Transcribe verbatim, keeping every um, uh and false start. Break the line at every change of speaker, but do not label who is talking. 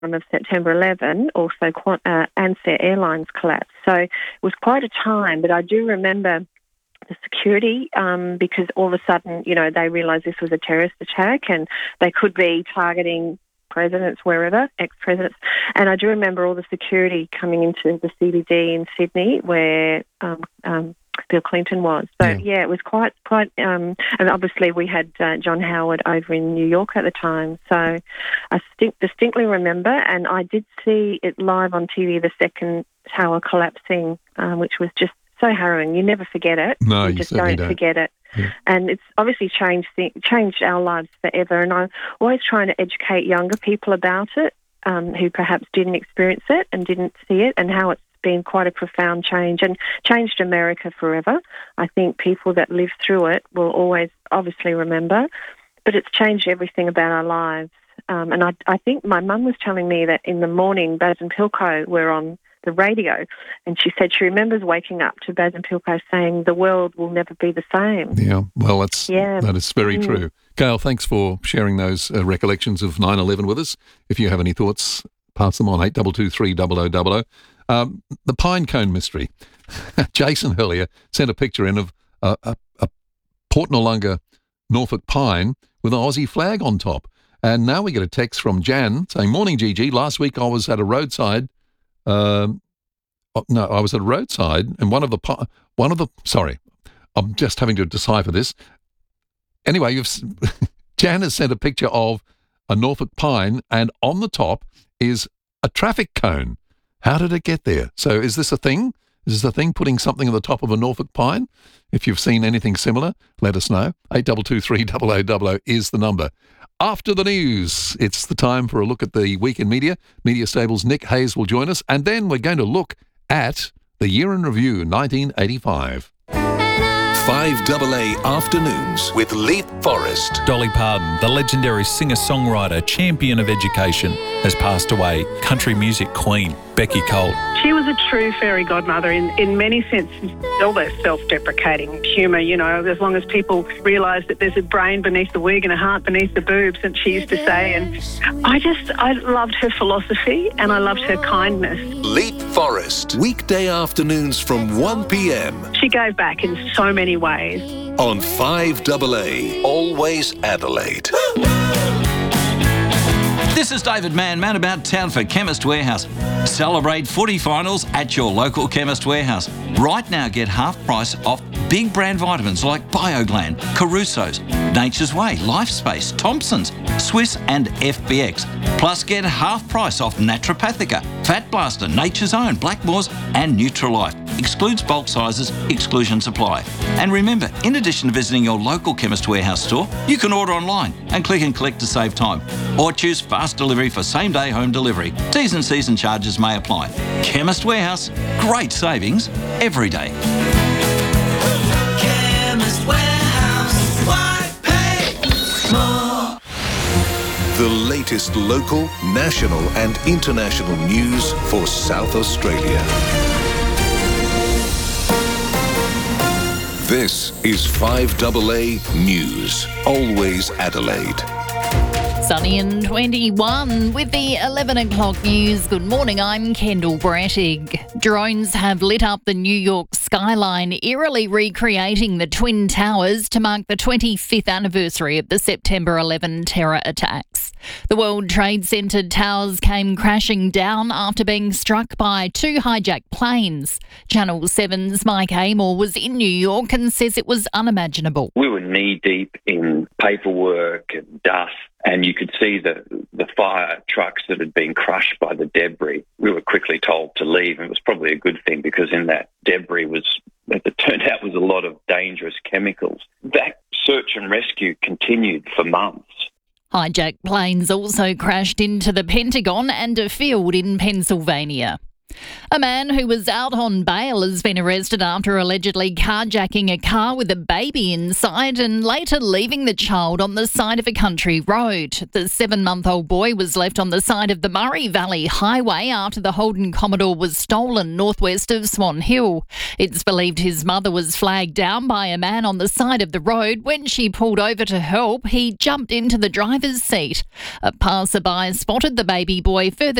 of September eleventh, also uh, Ansett Airlines collapsed. So it was quite a time, but I do remember the security um, because all of a sudden, you know, they realised this was a terrorist attack and they could be targeting presidents wherever, ex-presidents. And I do remember all the security coming into the C B D in Sydney where um, um, Bill Clinton was. So, yeah, yeah it was quite, quite, um, and obviously we had uh, John Howard over in New York at the time. So I st- distinctly remember, and I did see it live on T V, the second tower collapsing, um, which was just so harrowing. You never forget it.
No,
you,
you
just
certainly
don't,
don't
forget it.
Yeah.
And it's obviously changed th- changed our lives forever. And I'm always trying to educate younger people about it um, who perhaps didn't experience it and didn't see it, and how it's been quite a profound change and changed America forever. I think people that live through it will always obviously remember, but it's changed everything about our lives. Um, and I, I think my mum was telling me that in the morning, Baz and Pilko were on the radio, and she said she remembers waking up to Baz and Pilko saying the world will never be the same.
Yeah, well, that's,
yeah.
that is very
mm.
true. Gail, thanks for sharing those uh, recollections of nine eleven with us. If you have any thoughts, pass them on, eight two two three double oh double oh. Um, the pine cone mystery. Jason earlier sent a picture in of a, a, a Port Noarlunga Norfolk pine with an Aussie flag on top. And now we get a text from Jan saying, "Morning, Gigi. Last week I was at a roadside Um, no, I was at a roadside, and one of the one of the sorry, I'm just having to decipher this. Anyway, you've Jan has sent a picture of a Norfolk pine, and on the top is a traffic cone. How did it get there? So, is this a thing? Is this a thing? Putting something on the top of a Norfolk pine? If you've seen anything similar, let us know. Eight double two three double oh double oh is the number. After the news, it's the time for a look at the week in media. Media Stable's Nick Hayes will join us, and then we're going to look at the year in review, nineteen eighty-five.
five double A Afternoons with Leith Forrest.
Dolly Parton, the legendary singer-songwriter, champion of education, has passed away. Country music queen, Becky Colt.
She was a true fairy godmother in, in many senses. All their self-deprecating humour, you know, as long as people realise that there's a brain beneath the wig and a heart beneath the boobs, and she used to say. And I just, I loved her philosophy and I loved her kindness.
Leith Forrest, weekday afternoons from one p.m.
She gave back in so many ways.
On five double A, always Adelaide.
This is David Mann, man about town for Chemist Warehouse. Celebrate footy finals at your local Chemist Warehouse. Right now, get half price off big brand vitamins like BioGland, Caruso's, Nature's Way, Lifespace, Thompson's, Swiss and F B X. Plus, get half price off Naturopathica, Fat Blaster, Nature's Own, Blackmores and Nutralife. Excludes bulk sizes, exclusion supply. And remember, in addition to visiting your local Chemist Warehouse store, you can order online and click and collect to save time. Or choose fast delivery for same-day home delivery. T's and C's and charges may apply. Chemist Warehouse, great savings every day.
Chemist Warehouse, why pay more?
The latest local, national and international news for South Australia. This is five double A News, always Adelaide.
Sunny and twenty-one with the eleven o'clock news. Good morning, I'm Kendall Brattig. Drones have lit up the New York skyline, eerily recreating the Twin Towers to mark the twenty-fifth anniversary of the September eleventh terror attacks. The World Trade Center towers came crashing down after being struck by two hijacked planes. Channel seven's Mike Amor was in New York and says it was unimaginable.
We were knee-deep in paperwork and dust, and you could see the, the fire trucks that had been crushed by the debris. We were quickly told to leave, and it was probably a good thing because in that debris was, as it turned out, was a lot of dangerous chemicals. That search and rescue continued for months.
Hijacked planes also crashed into the Pentagon and a field in Pennsylvania. A man who was out on bail has been arrested after allegedly carjacking a car with a baby inside and later leaving the child on the side of a country road. The seven-month-old boy was left on the side of the Murray Valley Highway after the Holden Commodore was stolen northwest of Swan Hill. It's believed his mother was flagged down by a man on the side of the road. When she pulled over to help, he jumped into the driver's seat. A passerby spotted the baby boy further